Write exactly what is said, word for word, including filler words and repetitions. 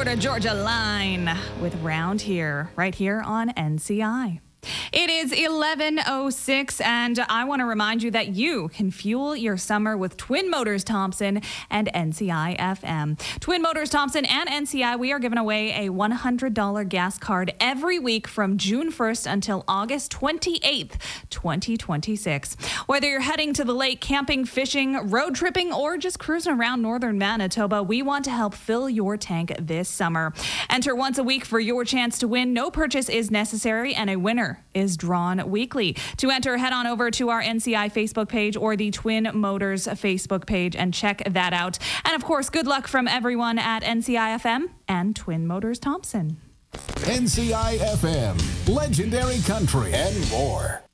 Florida Georgia line with Round Here, right here on N C I. It is eleven oh six, and I want to remind you that you can fuel your summer with Twin Motors Thompson and N C I F M. Twin Motors Thompson and N C I, we are giving away a one hundred dollars gas card every week from June first until August twenty-eighth, twenty twenty-six. Whether you're heading to the lake, camping, fishing, road tripping, or just cruising around northern Manitoba, we want to help fill your tank this summer. Enter once a week for your chance to win. No purchase is necessary, and a winner is drawn weekly. To enter, head on over to our N C I Facebook page or the Twin Motors Facebook page and check that out. And of course, good luck from everyone at N C I F M and Twin Motors Thompson. N C I F M, legendary country and more.